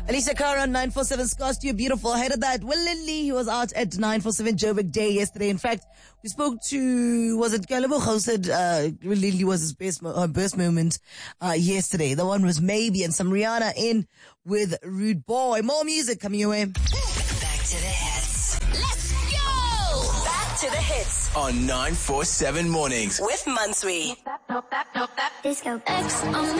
Alicia Cara on 947 Scott, you're beautiful. Ahead of that, Will Lindley, he was out at 947 Joburg Day yesterday. In fact, we spoke to, was it Galabo who said Will Lindley was his best moment yesterday. The one was Maybe, and some Rihanna in with Rude Boy. More music coming your way. Back to the hits. Let's go! Back to the hits on 947 Mornings with Mansui. Disco X on